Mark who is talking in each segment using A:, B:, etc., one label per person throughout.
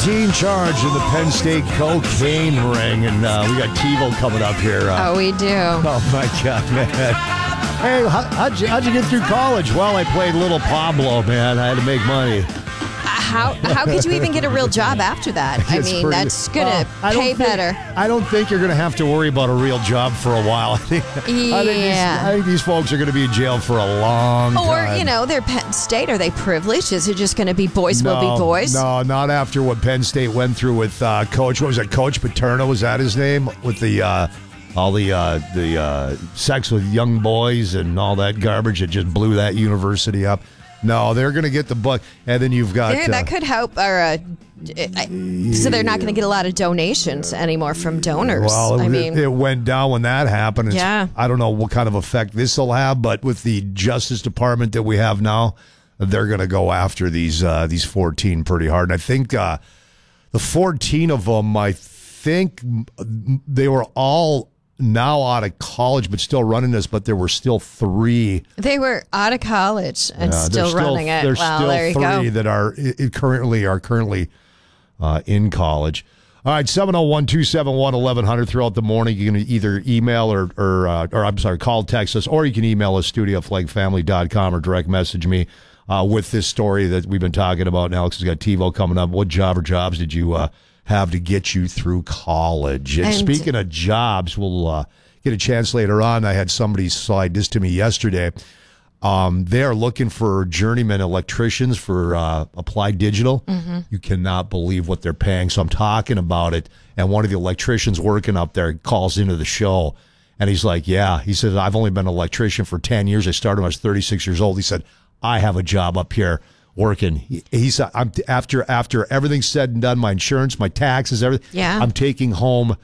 A: 14 charged in the Penn State cocaine ring, and we got TiVo coming up here.
B: Oh, we do.
A: Oh, my God, man. Hey, how'd you get through college? Well, I played Little Pablo, man. I had to make money.
B: How could you even get a real job after that? I mean, that's going to pay better.
A: I don't think you're going to have to worry about a real job for a while. I think these folks are going to be in jail for a long time.
B: Or, they're Penn State. Are they privileged? Is it just going to be boys will be boys?
A: No, not after what Penn State went through with Coach. What was it? Coach Paterno, was that his name? With the all the sex with young boys and all that garbage. It just blew that university up. No, they're going to get the book, and then you've got...
B: Yeah, that could help. So they're not going to get a lot of donations anymore from donors.
A: Well, it went down when that happened.
B: Yeah.
A: I don't know what kind of effect this will have, but with the Justice Department that we have now, they're going to go after these 14 pretty hard. And I think the 14 of them, they were all now out of college but still running this, but there were still 3.
B: They were out of college and still running it.
A: There's still
B: there you
A: 3
B: go.
A: that are currently in college. All right, 701-271-1100 throughout the morning. You can either email or call, text us, or you can email us, studio@flagfamily.com, or direct message me with this story that we've been talking about. And Alex has got TiVo coming up. What job or jobs did you have to get you through college? And speaking of jobs, we'll get a chance later on. I had somebody slide this to me yesterday. They are looking for journeyman electricians for Applied Digital. Mm-hmm. You cannot believe what they're paying. So I'm talking about it, and one of the electricians working up there calls into the show, and he's like, yeah. He says, I've only been an electrician for 10 years. I started when I was 36 years old. He said, I have a job up here working. He said, after everything's said and done, my insurance, my taxes, everything, I'm taking home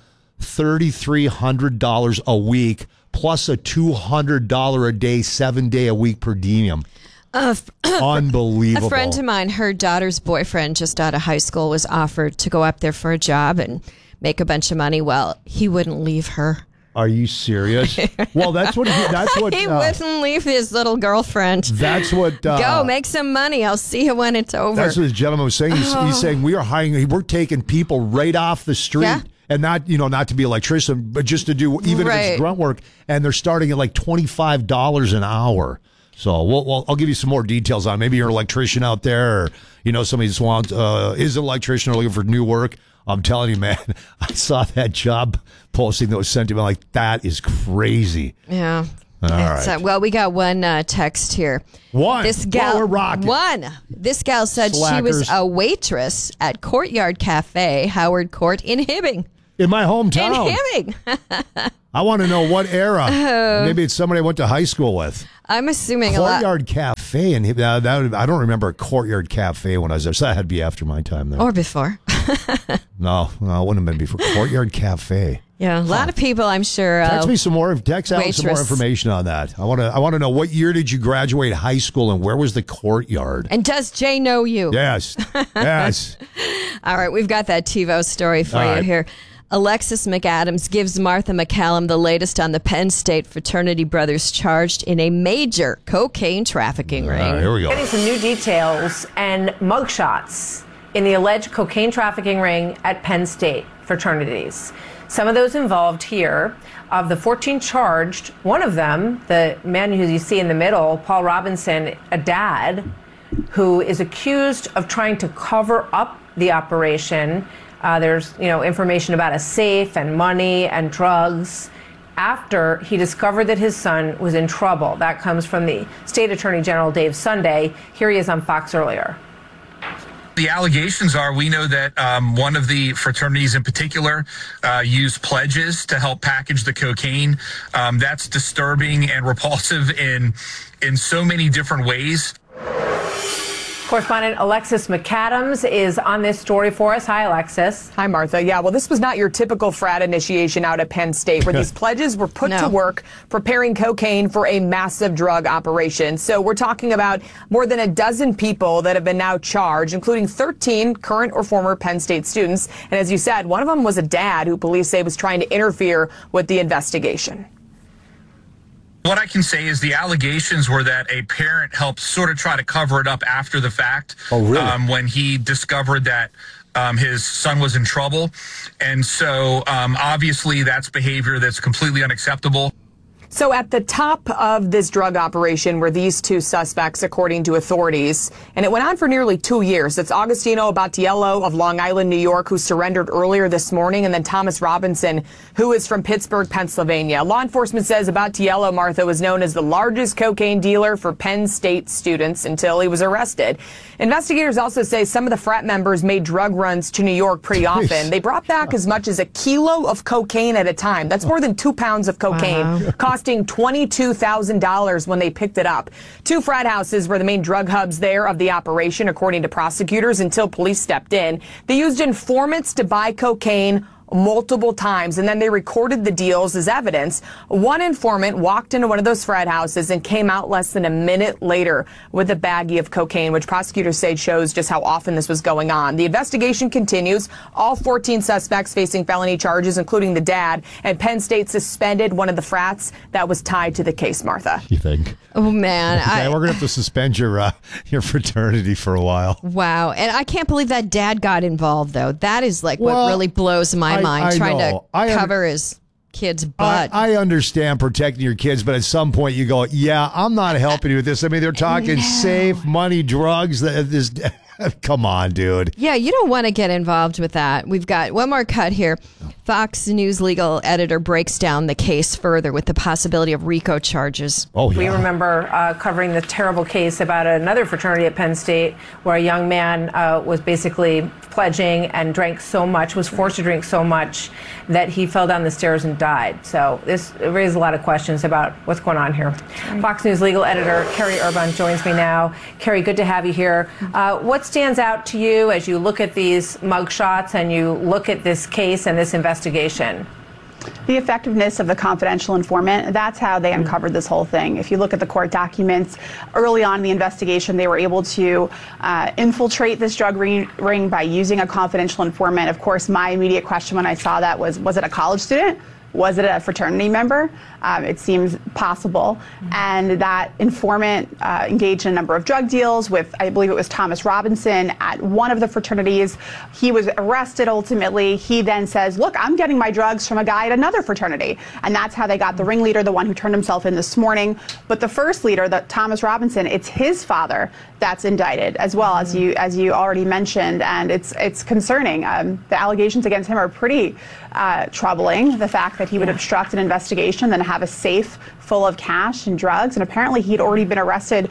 A: $3,300 a week plus a $200 a day, 7-day-a-week per diem. Unbelievable.
B: A friend of mine, her daughter's boyfriend, just out of high school, was offered to go up there for a job and make a bunch of money. Well, he wouldn't leave her.
A: Are you serious? Well, that's what
B: he wouldn't leave his little girlfriend.
A: That's what
B: go make some money. I'll see you when it's over.
A: That's what this gentleman was saying. He's saying we're taking people right off the street.
B: Yeah.
A: And not to be an electrician, but just to do even if it's grunt work, and they're starting at like $25 an hour. So I'll give you some more details on it. Maybe you're an electrician out there, or somebody just is an electrician or looking for new work. I'm telling you, man, I saw that job posting that was sent to me. I'm like, that is crazy.
B: Yeah.
A: All right.
B: Well, we got one text here.
A: One.
B: This gal,
A: we're rocking.
B: One. This gal said she was a waitress at Courtyard Cafe, Howard Court in Hibbing.
A: In my hometown.
B: In Hibbing.
A: I want to know what era. Maybe it's somebody I went to high school with.
B: I'm assuming
A: Courtyard Cafe in Hibbing. I don't remember a Courtyard Cafe when I was there, so that had to be after my time there.
B: Or before.
A: No, it wouldn't have been before. Courtyard Cafe.
B: Yeah, a lot of people, I'm sure.
A: Text me some more. Text out some more information on that. I want to know, what year did you graduate high school and where was the Courtyard?
B: And does Jay know you?
A: Yes. Yes.
B: All right, we've got that TiVo story for you here. Alexis McAdams gives Martha McCallum the latest on the Penn State fraternity brothers charged in a major cocaine trafficking ring.
A: All right, here we go.
C: Getting some new details and mugshots in the alleged cocaine trafficking ring at Penn State fraternities. Some of those involved here. Of the 14 charged, one of them, the man who you see in the middle, Paul Robinson, a dad, who is accused of trying to cover up the operation. There's, information about a safe and money and drugs after he discovered that his son was in trouble. That comes from the State Attorney General, Dave Sunday. Here he is on Fox earlier.
D: The allegations are, we know that one of the fraternities in particular used pledges to help package the cocaine. That's disturbing and repulsive in so many different ways.
C: Correspondent Alexis McAdams is on this story for us. Hi, Alexis.
E: Hi, Martha. Yeah, well, this was not your typical frat initiation out at Penn State, where these pledges were put to work preparing cocaine for a massive drug operation. So we're talking about more than a dozen people that have been now charged, including 13 current or former Penn State students. And as you said, one of them was a dad who police say was trying to interfere with the investigation.
D: What I can say is the allegations were that a parent helped sort of try to cover it up after the fact.
A: Oh, really?
D: When he discovered that his son was in trouble. And so obviously that's behavior that's completely unacceptable.
E: So at the top of this drug operation were these two suspects, according to authorities, and it went on for nearly 2 years. It's Agostino Battiello of Long Island, New York, who surrendered earlier this morning, and then Thomas Robinson, who is from Pittsburgh, Pennsylvania. Law enforcement says Battiello, Martha, was known as the largest cocaine dealer for Penn State students until he was arrested. Investigators also say some of the frat members made drug runs to New York pretty often. They brought back as much as 1 kilo of cocaine at a time. That's more than 2 pounds of cocaine, costing $22,000 when they picked it up. 2 frat houses were the main drug hubs there of the operation, according to prosecutors, until police stepped in. They used informants to buy cocaine multiple times, and then they recorded the deals as evidence. One informant walked into one of those frat houses and came out less than a minute later with a baggie of cocaine, which prosecutors say shows just how often this was going on. The investigation continues. All 14 suspects facing felony charges, including the dad, and Penn State suspended one of the frats that was tied to the case, Martha.
A: You think?
B: Oh, man.
A: Okay, we're going to have to suspend your fraternity for a while.
B: Wow. And I can't believe that dad got involved, though. That is like what really blows my mind, trying to cover his kid's butt.
A: I understand protecting your kids, but at some point you go, yeah, I'm not helping you with this. I mean, they're talking safe money, drugs. Come on, dude.
B: Yeah, you don't want to get involved with that. We've got one more cut here. Fox News legal editor breaks down the case further with the possibility of RICO charges.
A: Oh, yeah.
C: We remember covering the terrible case about another fraternity at Penn State where a young man was basically pledging and drank so much, was forced to drink so much that he fell down the stairs and died. So this raises a lot of questions about what's going on here. Fox News legal editor Carrie Urban joins me now. Carrie, good to have you here. What stands out to you as you look at these mugshots and you look at this case and this investigation?
F: The effectiveness of the confidential informant, that's how they uncovered this whole thing. If you look at the court documents, early on in the investigation, they were able to infiltrate this drug ring by using a confidential informant. Of course, my immediate question when I saw that was it a college student? Was it a fraternity member? It seems possible. And that informant engaged in a number of drug deals with, I believe it was Thomas Robinson at one of the fraternities. He was arrested ultimately. He then says, look, I'm getting my drugs from a guy at another fraternity. And that's how they got the ringleader, the one who turned himself in this morning. But the first leader, Thomas Robinson, it's his father that's indicted as well, as you already mentioned. And it's concerning. The allegations against him are pretty troubling. The fact that he would obstruct an investigation, then have a safe full of cash and drugs. And apparently he'd already been arrested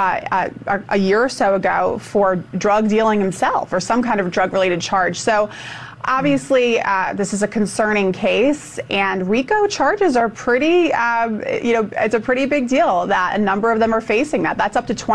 F: a year or so ago for drug dealing himself or some kind of drug-related charge. So obviously, this is a concerning case, and RICO charges are pretty, it's a pretty big deal that a number of them are facing that. That's up to 20